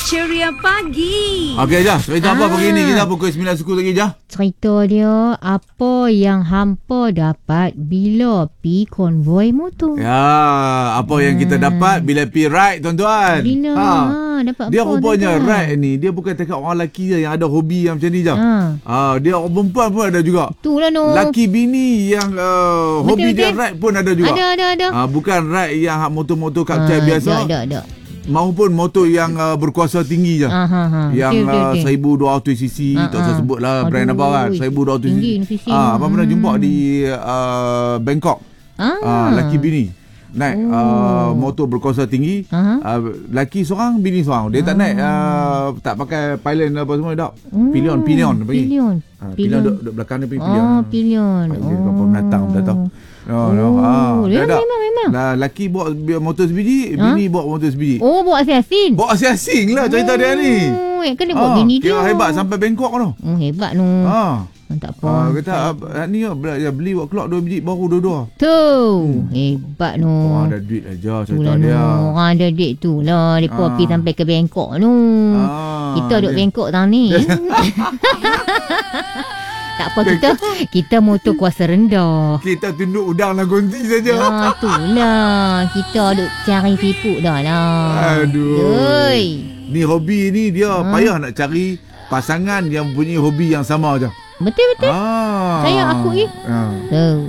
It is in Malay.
Ceria pagi. Okey Jah, cerita apa pagi ni? Kita pukul 9 suku lagi Jah. Cerita dia apa yang hampa dapat bila pi konvoi motor. Ya, apa yang kita dapat bila pi ride tuan-tuan. Bila dapat Dia apa rupanya tuan-tuan? ride ni, dia bukan dekat orang lelaki je yang ada hobi yang macam ni Jah. Dia orang perempuan pun ada juga. Itulah no. Laki bini yang hobi dia ride pun ada juga. Ada. Bukan ride yang motor-motor kapcai biasa. Ada. Maupun motor yang berkuasa tinggi je. Yang 1200cc, tak usah sebut lah brand apa kan. 1200cc. Abang pernah jumpa di Bangkok. Laki bini naik motor berkuasa tinggi. Laki seorang, bini seorang. Dia tak naik, tak pakai pylon apa semua dak. Pilion Pilion duduk belakang dia pilion. Pilion. Dia kapal menatang dah tahu. Memang. Laki bawa motor sebiji, bini bawa motor sebiji. Oh, bawa asing-asing. Bawa asing-asing lah cerita dia ni. Kan dia bawa bini dia. Kira hebat sampai Bangkok tu. Hebat no. Tak apa. Kata ni beli buat kelak 2 biji baru dua-dua. Tu. Hebat no. Orang ada duit aja cerita Itulah dia. Orang ada duit tu lah. Mereka pergi sampai ke Bangkok no. Kita duduk Bangkok tahun ni. Tak apa, kita motor kuasa rendah. Kita tunduk udang dan gonti saja. Itulah. Kita duk cari tipu dah lah. Aduh. Ni hobi ni dia payah nak cari pasangan yang punya hobi yang sama je. Betul. Saya aku ni.